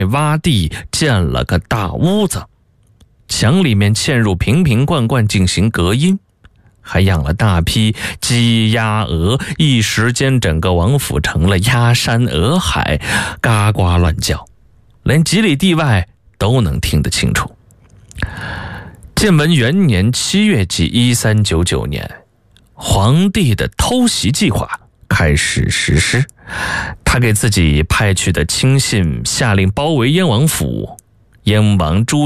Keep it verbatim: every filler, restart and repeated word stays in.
挖地建了个大屋子，墙里面嵌入瓶瓶罐罐进行隔音，还养了大批鸡鸭鹅，一时间整个王府成了鸭山鹅海，嘎呱乱叫，连几里地外都能听得清楚。建文元年七月即一三九九年，皇帝的偷袭计划开始实施。他给自己派去的亲信下令包围燕王府，燕王朱